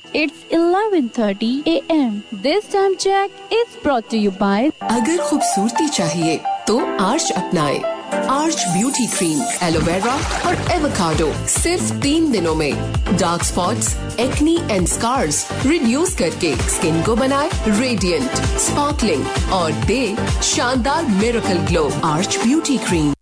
It's 11:30 a.m. This time check is brought to you by अगर खूबसूरती चाहिए तो आर्च अपनाएं। आर्च ब्यूटी क्रीम, एलोवेरा और एवोकाडो सिर्फ 3 दिनों में dark spots, acne and scars reduce करके स्किन को बनाए रेडियंट, स्पार्कलिंग और दे शानदार miracle glow. Arch beauty cream.